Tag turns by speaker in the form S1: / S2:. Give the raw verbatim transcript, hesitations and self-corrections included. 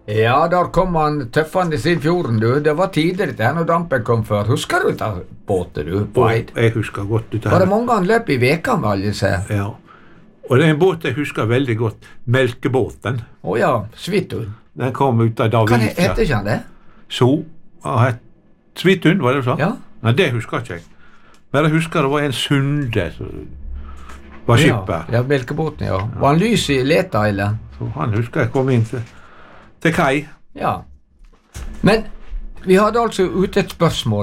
S1: Ja, der kom han tøffende sin fjorden, du. Det var tider dette her når dampen kom før. Husker du dette båtet, du, på Eid?
S2: Jeg husker godt dette
S1: Var
S2: her.
S1: det mange han løp i veka med alle disse?
S2: Ja. Og det er en båt jeg husker veldig godt, Melkebåten.
S1: Å ja, Svithun.
S2: Den kom ut av
S1: Hva
S2: Davisa.
S1: heter ikke han det?
S2: Så, han het Svithun, var det du sa?
S1: Ja.
S2: Nei, det husker ikke jeg. Men jeg husker det var en Sunde som var skipper.
S1: Ja, ja, Melkebåten, ja. Var han lys i Leta, eller?
S2: Så han husker jeg kom inn til, til kai.
S1: Ja. Men vi hadde altså ute et spørsmål